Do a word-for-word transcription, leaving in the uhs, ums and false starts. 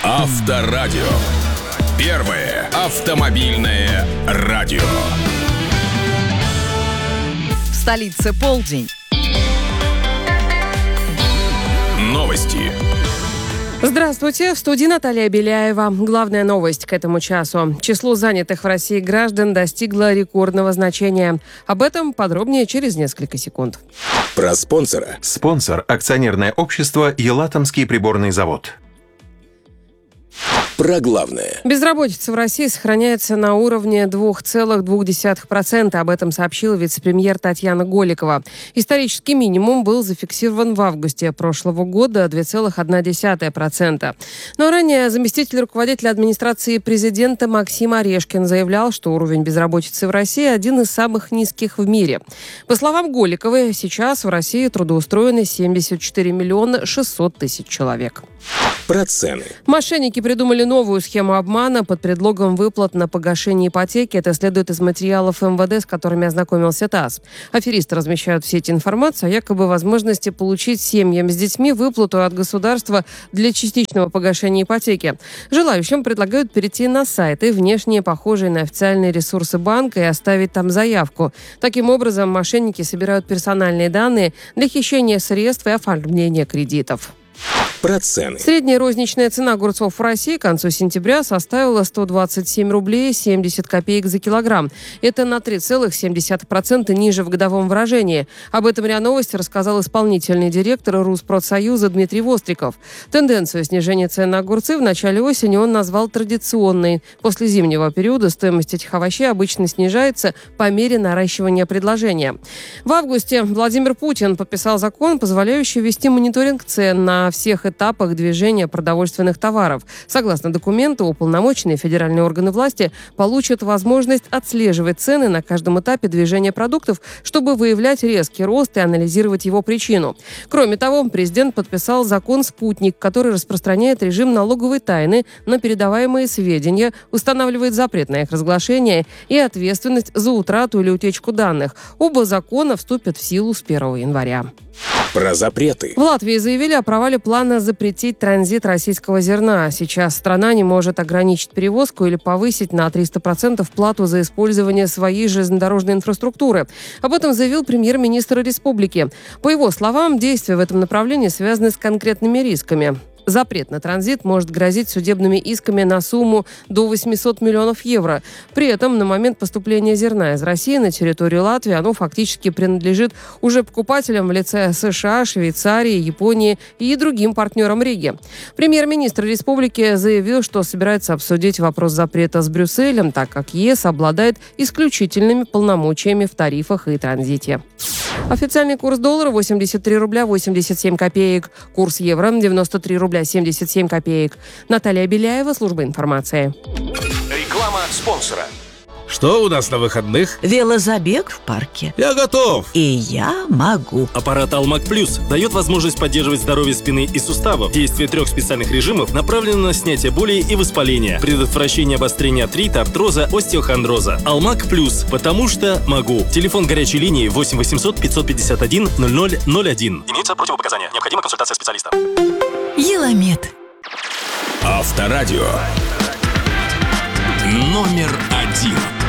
Авторадио. Первое автомобильное радио. В столице полдень. Новости. Здравствуйте, в студии Наталья Беляева. Главная новость к этому часу. Число занятых в России граждан достигло рекордного значения. Об этом подробнее через несколько секунд. Про спонсора. Спонсор – акционерное общество «Елатомский приборный завод». Про главное. Безработица в России сохраняется на уровне два целых две десятых процента. Об этом сообщила вице-премьер Татьяна Голикова. Исторический минимум был зафиксирован в августе прошлого года – два целых одна десятая процента. Но ранее заместитель руководителя администрации президента Максим Орешкин заявлял, что уровень безработицы в России один из самых низких в мире. По словам Голиковой, сейчас в России трудоустроены семьдесят четыре миллиона шестьсот тысяч человек. Про цены. Мошенники придумали новую схему обмана под предлогом выплат на погашение ипотеки. Это следует из материалов эм вэ дэ, с которыми ознакомился ТАСС. Аферисты размещают в сети информацию о якобы возможности получить семьям с детьми выплату от государства для частичного погашения ипотеки. Желающим предлагают перейти на сайты, внешне похожие на официальные ресурсы банка, и оставить там заявку. Таким образом, мошенники собирают персональные данные для хищения средств и оформления кредитов. Про цены. Средняя розничная цена огурцов в России к концу сентября составила сто двадцать семь рублей семьдесят копеек за килограмм. Это на три целых семь десятых процента ниже в годовом выражении. Об этом РИА Новости рассказал исполнительный директор Руспродсоюза Дмитрий Востриков. Тенденцию снижения цен на огурцы в начале осени он назвал традиционной. После зимнего периода стоимость этих овощей обычно снижается по мере наращивания предложения. В августе Владимир Путин подписал закон, позволяющий вести мониторинг цен на всех этапах движения продовольственных товаров. Согласно документу, уполномоченные федеральные органы власти получат возможность отслеживать цены на каждом этапе движения продуктов, чтобы выявлять резкий рост и анализировать его причину. Кроме того, президент подписал закон «Спутник», который распространяет режим налоговой тайны на передаваемые сведения, устанавливает запрет на их разглашение и ответственность за утрату или утечку данных. Оба закона вступят в силу с первого января. Про запреты. В Латвии заявили о провале плана запретить транзит российского зерна. Сейчас страна не может ограничить перевозку или повысить на триста процентов плату за использование своей железнодорожной инфраструктуры. Об этом заявил премьер-министр республики. По его словам, действия в этом направлении связаны с конкретными рисками. Запрет на транзит может грозить судебными исками на сумму до восемьсот миллионов евро. При этом на момент поступления зерна из России на территорию Латвии оно фактически принадлежит уже покупателям в лице США, Швейцарии, Японии и другим партнерам Риги. Премьер-министр республики заявил, что собирается обсудить вопрос запрета с Брюсселем, так как ЕС обладает исключительными полномочиями в тарифах и транзите. Официальный курс доллара восемьдесят три рубля восемьдесят семь копеек. Курс евро девяносто три рубля семьдесят семь копеек. Наталья Беляева, служба информации. Реклама спонсора. Что у нас на выходных? Велозабег в парке. Я готов. И я могу. Аппарат Алмак Плюс дает возможность поддерживать здоровье спины и суставов. Действие трех специальных режимов направлено на снятие боли и воспаления, предотвращение обострения артрита, артроза, остеохондроза. Алмак Плюс, потому что могу. Телефон горячей линии восемь восемьсот пятьсот пятьдесят один ноль ноль ноль один. Имеются противопоказания. Необходима консультация специалиста. Еламед. Авторадио. Номер один.